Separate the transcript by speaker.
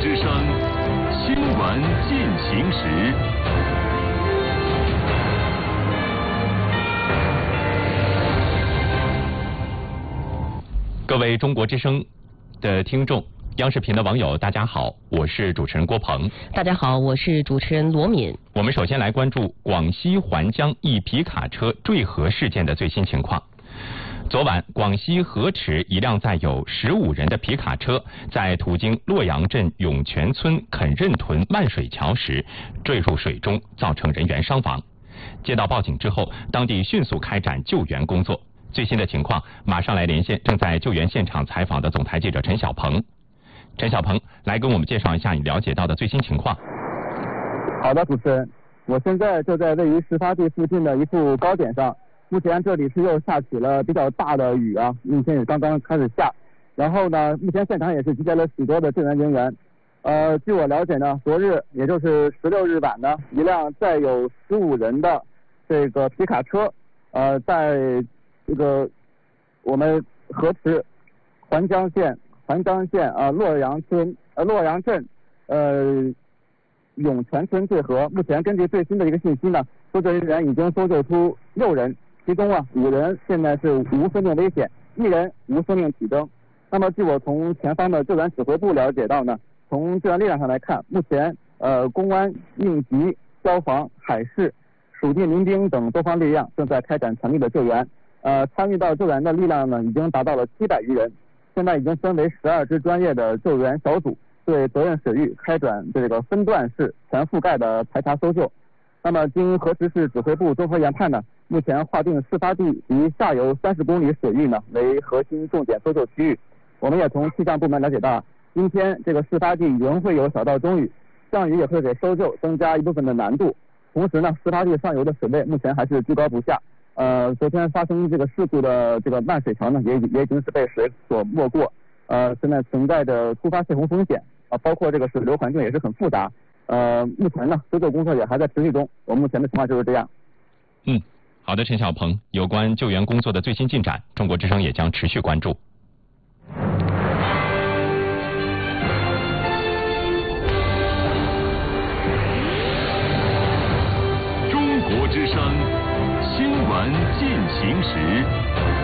Speaker 1: 之声新闻进行时。各位中国之声的听众，央视频的网友，大家好，我是主持人郭鹏。
Speaker 2: 大家好，我是主持人罗敏。
Speaker 1: 我们首先来关注广西环江一皮卡车坠河事件的最新情况。昨晚，广西河池一辆载有15人的皮卡车在途经洛阳镇涌泉村肯任屯漫水桥时坠入水中，造成人员伤亡。接到报警之后，当地迅速开展救援工作。最新的情况，马上来连线正在救援现场采访的总台记者陈小鹏。陈小鹏，来跟我们介绍一下你了解到的最新情况。
Speaker 3: 好的，主持人，我现在就在位于事发地附近的一处高点上。目前这里是又下起了比较大的雨啊，目前也刚刚开始下。然后呢，目前现场也是集结了许多的救援人员。据我了解呢，昨日也就是16日晚呢，一辆载有15人的这个皮卡车，在这个我们河池环江县洛阳镇涌泉村坠河。目前根据最新的一个信息呢，搜救人员已经搜救出6人，其中5人现在是无生命危险，1人无生命体征。那么据我从前方的救援指挥部了解到呢，从救援力量上来看，目前公安、应急、消防、海事、属地民兵等多方力量正在开展全力的救援。参与到救援的力量呢，已经达到了700余人。现在已经分为12支专业的救援小组，对责任水域开展这个分段式全覆盖的排查搜救。那么经河池市指挥部综合研判呢，目前划定事发地及下游30公里水域呢为核心重点搜救区域。我们也从气象部门了解到，今天这个事发地仍会有小到中雨，降雨也会给搜救增加一部分的难度。同时呢，事发地上游的水位目前还是居高不下。昨天发生这个事故的这个漫水桥呢，也已经是被水所没过。现在存在着突发泄洪风险包括这个水流环境也是很复杂。目前呢，搜救工作也还在持续中。我目前的情况就是这样。
Speaker 1: 好的，陈小鹏，有关救援工作的最新进展，中国之声也将持续关注。中国之声新闻进行时。